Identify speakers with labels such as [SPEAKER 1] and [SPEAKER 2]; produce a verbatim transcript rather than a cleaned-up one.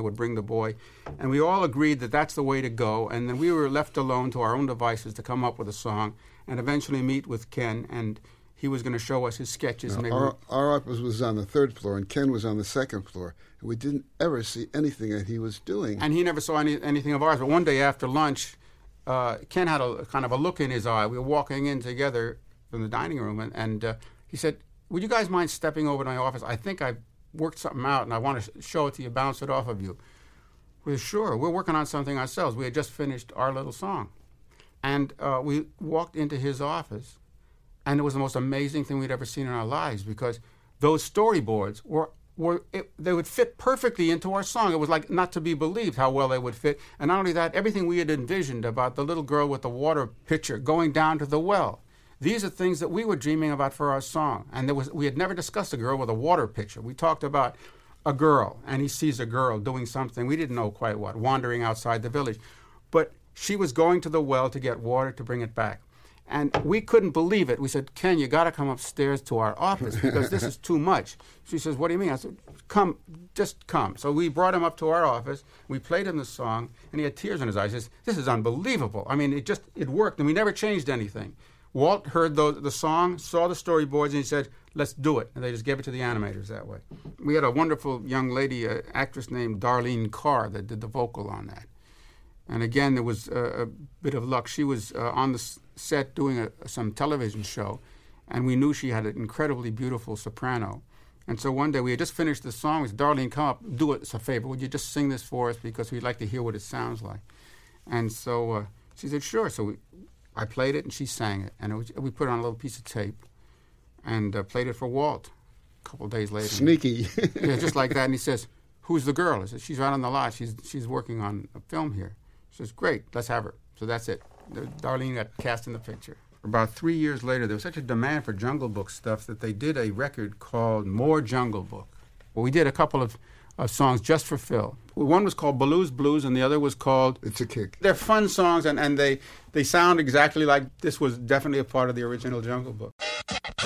[SPEAKER 1] that would bring the boy. And we all agreed that that's the way to go. And then we were left alone to our own devices to come up with a song and eventually meet with Ken. And he was going to show us his sketches.
[SPEAKER 2] Now,
[SPEAKER 1] Maybe
[SPEAKER 2] our, our office was on the third floor, and Ken was on the second floor. And we didn't ever see anything that he was doing.
[SPEAKER 1] And he never saw any, anything of ours. But one day after lunch, uh, Ken had a kind of a look in his eye. We were walking in together from the dining room, and, and uh, he said, would you guys mind stepping over to my office? I think I've worked something out, and I want to show it to you, bounce it off of you. We were sure. We're working on something ourselves. We had just finished our little song. And uh, we walked into his office, and it was the most amazing thing we'd ever seen in our lives, because those storyboards were, were it, they would fit perfectly into our song. It was like not to be believed how well they would fit. And not only that, everything we had envisioned about the little girl with the water pitcher going down to the well, these are things that we were dreaming about for our song. And there was we had never discussed a girl with a water pitcher. We talked about a girl, and he sees a girl doing something, we didn't know quite what, wandering outside the village. But she was going to the well to get water to bring it back. And we couldn't believe it. We said, Ken, you got to come upstairs to our office because this is too much. She says, what do you mean? I said, come, just come. So we brought him up to our office. We played him the song, and he had tears in his eyes. He says, this is unbelievable. I mean, it just, it worked, and we never changed anything. Walt heard the, the song, saw the storyboards, and he said, let's do it. And they just gave it to the animators that way. We had a wonderful young lady, an actress named Darlene Carr, that did the vocal on that. And again, there was a, a bit of luck. She was uh, on the set doing a, some television show, and we knew she had an incredibly beautiful soprano. And so one day we had just finished the song. We said, Darlene, come up, do us a favor. Would you just sing this for us because we'd like to hear what it sounds like? And so uh, she said, sure. So we, I played it, and she sang it. And it was, we put it on a little piece of tape and uh, played it for Walt a couple of days later.
[SPEAKER 2] Sneaky.
[SPEAKER 1] Yeah, just like that. And he says, who's the girl? I said, she's right on the lot. She's, she's working on a film here. She says, great, let's have her. So that's it. Darlene got cast in the picture. About three years later, there was such a demand for Jungle Book stuff that they did a record called More Jungle Book. Well, we did a couple of, of songs just for Phil. One was called Baloo's Blues, and the other was called...
[SPEAKER 2] It's a Kick.
[SPEAKER 1] They're fun songs, and, and they, they sound exactly like this was definitely a part of the original Jungle Book.